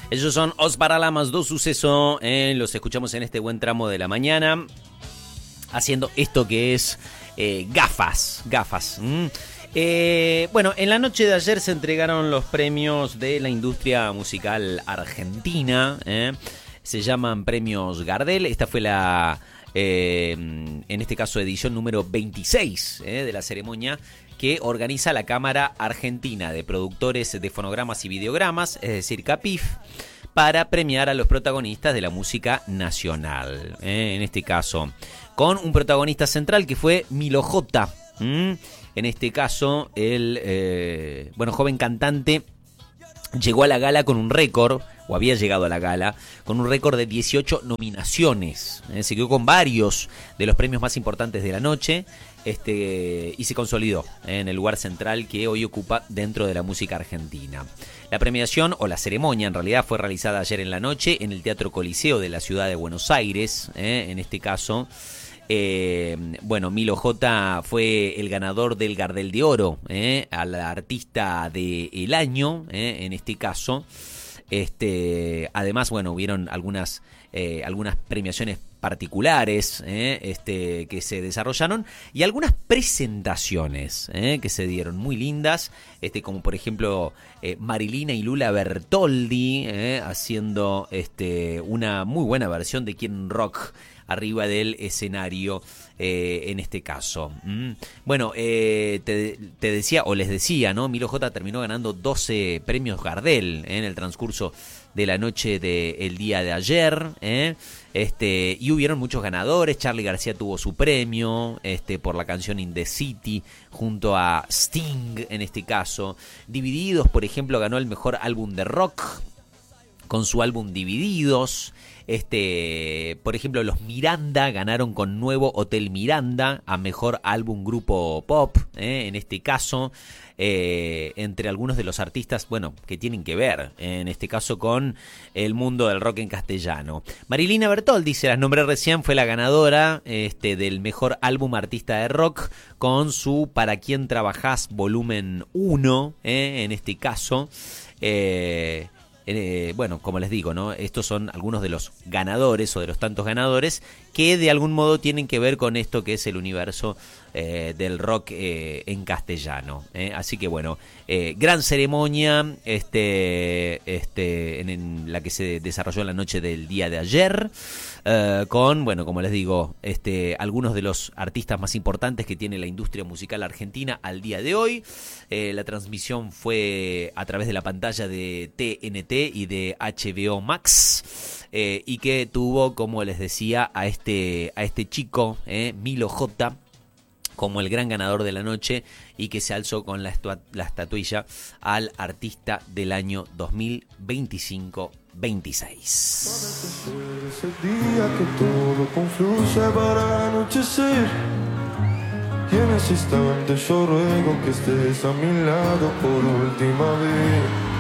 Ellos son Os Paralamas do Suceso, los escuchamos en este buen tramo de la mañana, haciendo esto que es gafas. Bueno, en la noche de ayer se entregaron los premios de la industria musical argentina, se llaman premios Gardel. Esta fue en este caso, edición número 26 de la ceremonia que organiza la Cámara Argentina de Productores de Fonogramas y Videogramas, es decir, CAPIF, para premiar a los protagonistas de la música nacional. En este caso, con un protagonista central que fue Milo J. En este caso, el joven cantante llegó a la gala con un récord, o había llegado a la gala, con un récord de 18 nominaciones. Se quedó con varios de los premios más importantes de la noche y se consolidó en el lugar central que hoy ocupa dentro de la música argentina. La premiación, o la ceremonia en realidad, fue realizada ayer en la noche en el Teatro Coliseo de la ciudad de Buenos Aires, en este caso. Milo J fue el ganador del Gardel de Oro, al artista del año, en este caso. Además, hubieron algunas premiaciones particulares que se desarrollaron y algunas presentaciones que se dieron muy lindas, como por ejemplo Marilina y Lula Bertoldi haciendo una muy buena versión de Quieren Rock arriba del escenario, en este caso. Te decía, o les decía, ¿no? Milo J terminó ganando 12 premios Gardel en el transcurso de la noche del día de ayer, y hubieron muchos ganadores. Charly García tuvo su premio por la canción In the City junto a Sting, en este caso. Divididos, por ejemplo, ganó el mejor álbum de rock con su álbum Divididos. Por ejemplo, los Miranda ganaron con Nuevo Hotel Miranda a mejor álbum grupo pop, en este caso, entre algunos de los artistas, que tienen que ver, en este caso, con el mundo del rock en castellano. Marilina Bertoldi, se las nombré recién, fue la ganadora del mejor álbum artista de rock con su Para Quién Trabajás volumen 1, en este caso. Como les digo, ¿no? Estos son algunos de los ganadores o de los tantos ganadores que de algún modo tienen que ver con esto que es el universo del rock en castellano. Así que gran ceremonia en la que se desarrolló en la noche del día de ayer, con, como les digo, algunos de los artistas más importantes que tiene la industria musical argentina al día de hoy. La transmisión fue a través de la pantalla de TNT y de HBO Max, y que tuvo, como les decía, a este chico, Milo J, como el gran ganador de la noche, y que se alzó con la estatuilla al artista del año 2025-26. Ese día que todo confluye para anochecer. ¿Quiénes estaban? Yo ruego que estés a mi lado por última vez.